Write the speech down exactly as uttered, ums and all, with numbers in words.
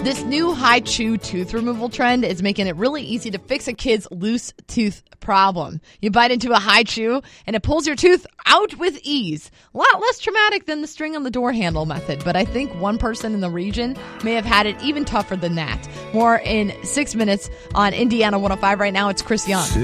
This new Hi-Chew tooth removal trend is making it really easy to fix a kid's loose tooth problem. You bite into a Hi-Chew and it pulls your tooth out with ease. A lot less traumatic than the string on the door handle method, but I think one person in the region may have had it even tougher than that. More in six minutes on Indiana one oh five. Right now, it's Chris Young.